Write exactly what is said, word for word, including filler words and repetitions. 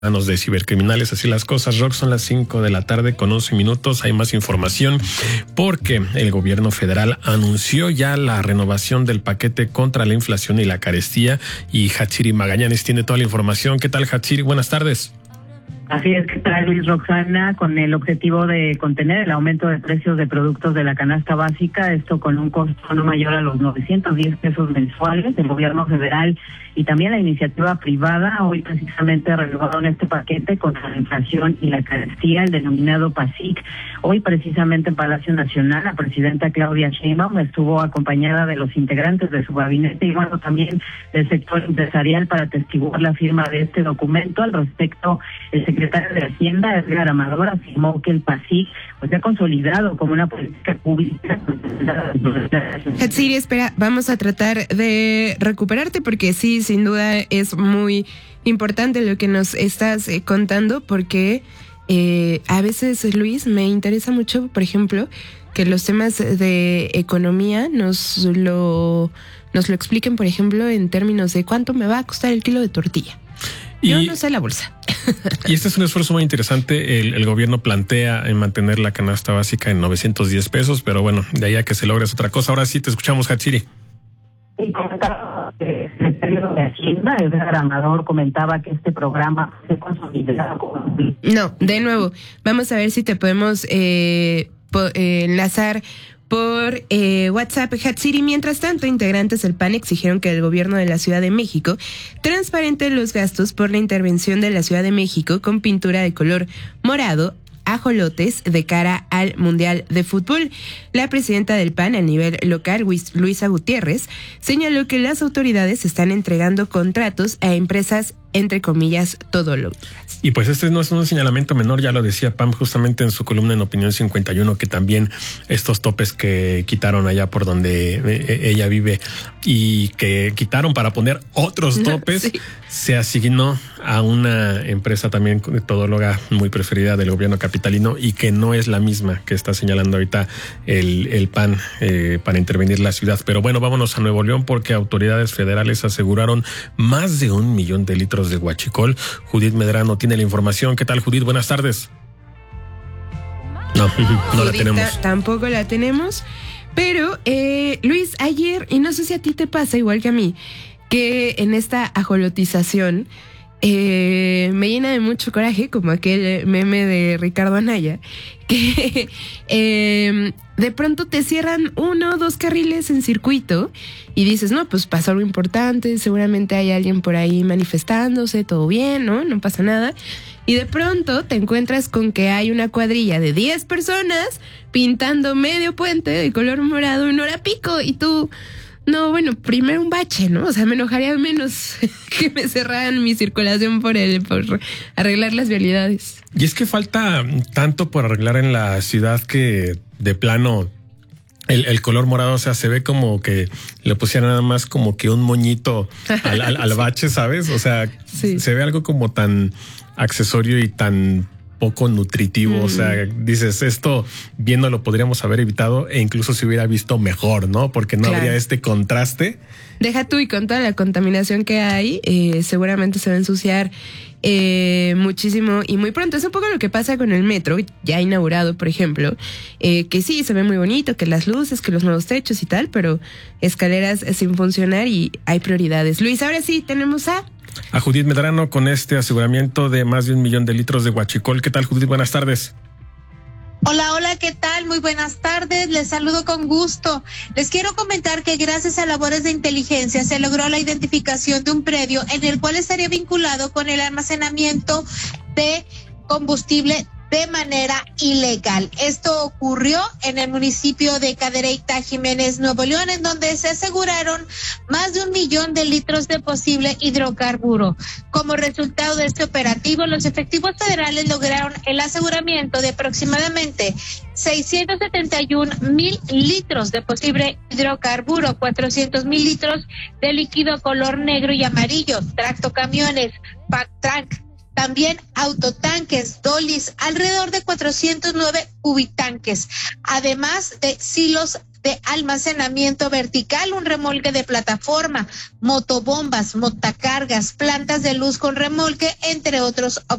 manos de cibercriminales, así las cosas. Rock, son las cinco de la tarde con once minutos. Hay más información porque el gobierno federal anunció ya la renovación del paquete contra la inflación y la carestía, y Hatsiri Magallanes tiene toda la información. ¿Qué tal, Hatsiri? Buenas tardes. Así es, que trae Luis Roxana, con el objetivo de contener el aumento de precios de productos de la canasta básica, esto con un costo no mayor a los novecientos diez pesos mensuales. El gobierno federal y también la iniciativa privada hoy precisamente renovaron este paquete contra la inflación y la carestía, el denominado PASIC. Hoy precisamente en Palacio Nacional la presidenta Claudia Sheinbaum estuvo acompañada de los integrantes de su gabinete y bueno, también del sector empresarial para atestiguar la firma de este documento. Al respecto, el secretario de Hacienda, Edgar Amador, afirmó que el PASIC pues se ha consolidado como una política pública. Hatsiri, espera, vamos a tratar de recuperarte porque sí, sin duda es muy importante lo que nos estás eh, contando, porque eh, a veces, Luis, me interesa mucho, por ejemplo, que los temas de economía nos lo, nos lo expliquen, por ejemplo, en términos de cuánto me va a costar el kilo de tortilla. Yo y, no sé la bolsa. Y este es un esfuerzo muy interesante. El, el gobierno plantea en mantener la canasta básica en novecientos diez pesos, pero bueno, de ahí a que se logre es otra cosa. Ahora sí te escuchamos, Hatsiri. Y comentaba que el secretario de Hacienda, Edgar Amador, comentaba que este programa se consolidaba como... No, de nuevo, vamos a ver si te podemos eh, po- eh, enlazar por eh, WhatsApp, Hatsiri. Mientras tanto, integrantes del P A N exigieron que el gobierno de la Ciudad de México transparente los gastos por la intervención de la Ciudad de México con pintura de color morado, ajolotes, de cara al Mundial de Fútbol. La presidenta del P A N a nivel local, Luisa Gutiérrez, señaló que las autoridades están entregando contratos a empresas, entre comillas, todólogas. Y pues este no es un señalamiento menor, ya lo decía Pam justamente en su columna en Opinión cincuenta y uno, que también estos topes que quitaron allá por donde ella vive y que quitaron para poner otros topes, sí, se asignó a una empresa también todóloga muy preferida del gobierno capitalino y que no es la misma que está señalando ahorita el, el P A N eh, para intervenir la ciudad. Pero bueno, vámonos a Nuevo León porque autoridades federales aseguraron más de un millón de litros de huachicol. Judith Medrano tiene la información. ¿Qué tal, Judith? Buenas tardes. No, no Judith, la tenemos. T- tampoco la tenemos. Pero, eh, Luis, ayer, y no sé si a ti te pasa igual que a mí, que en esta ajolotización eh, me llena de mucho coraje, como aquel meme de Ricardo Anaya, que eh, de pronto te cierran uno o dos carriles en circuito y dices, no, pues pasó algo importante, seguramente hay alguien por ahí manifestándose, todo bien, ¿no? No pasa nada. Y de pronto te encuentras con que hay una cuadrilla de diez personas pintando medio puente de color morado en hora pico y tú... No, bueno, primero un bache, ¿no? O sea, me enojaría menos que me cerraran mi circulación por el, por arreglar las vialidades. Y es que falta tanto por arreglar en la ciudad que de plano el, el color morado, o sea, se ve como que le pusieran nada más como que un moñito al, al, al bache, ¿sabes? O sea, sí, se ve algo como tan accesorio y tan poco nutritivo, mm. o sea, dices, esto bien no lo podríamos haber evitado e incluso se hubiera visto mejor, ¿no? Porque no claro. habría este contraste. Deja tú, y con toda la contaminación que hay, eh, seguramente se va a ensuciar eh, muchísimo y muy pronto. Es un poco lo que pasa con el metro, ya inaugurado, por ejemplo, eh, que sí, se ve muy bonito, que las luces, que los nuevos techos y tal, pero escaleras sin funcionar y hay prioridades. Luis, ahora sí, tenemos a... A Judith Medrano con este aseguramiento de más de un millón de litros de huachicol. ¿Qué tal, Judith? Buenas tardes. Hola, hola, ¿qué tal? Muy buenas tardes, les saludo con gusto. Les quiero comentar que gracias a labores de inteligencia se logró la identificación de un predio en el cual estaría vinculado con el almacenamiento de combustible de manera ilegal. Esto ocurrió en el municipio de Cadereyta, Jiménez, Nuevo León, en donde se aseguraron más de un millón de litros de posible hidrocarburo. Como resultado de este operativo, los efectivos federales lograron el aseguramiento de aproximadamente seiscientos setenta y un mil litros de posible hidrocarburo, cuatrocientos mil litros de líquido color negro y amarillo, tractocamiones, Pactrack, también autotanques, dolis, alrededor de cuatrocientos nueve cubitanques, además de silos de almacenamiento vertical, un remolque de plataforma, motobombas, montacargas, plantas de luz con remolque, entre otros